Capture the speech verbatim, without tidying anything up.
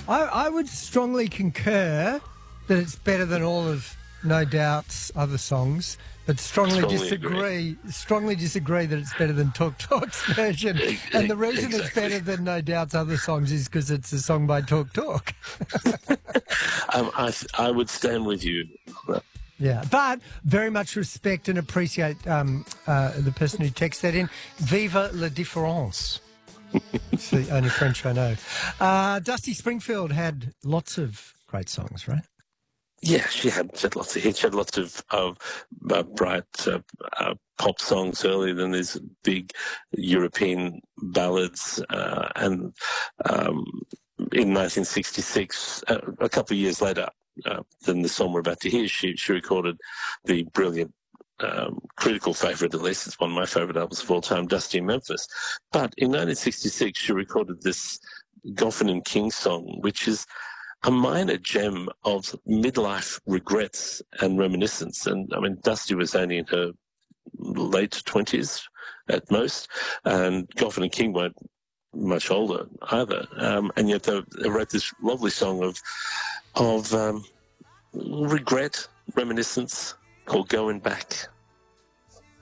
I, I would strongly concur that it's better than all of No Doubt's other songs, but strongly, Strongly disagree. Strongly disagree that it's better than Talk Talk's version. And the reason Exactly. it's better than No Doubt's other songs is because it's a song by Talk Talk. um, I, I would stand with you. Yeah, but very much respect and appreciate um, uh, the person who texted that in. Viva la différence. It's the only French I know. Uh, Dusty Springfield had lots of great songs, right? Yeah, she had, she had lots of hits. She had lots of, of uh, bright uh, uh, pop songs earlier than these big European ballads. Uh, and um, in nineteen sixty-six, uh, a couple of years later uh, than the song we're about to hear, she, she recorded the brilliant Um, critical favourite, at least it's one of my favourite albums of all time, Dusty in Memphis. But in nineteen sixty-six, she recorded this Goffin and King song, which is a minor gem of midlife regrets and reminiscence. And I mean, Dusty was only in her late twenties at most, and Goffin and King weren't much older either. Um, and yet they, they wrote this lovely song of of um, regret, reminiscence, called Going Back.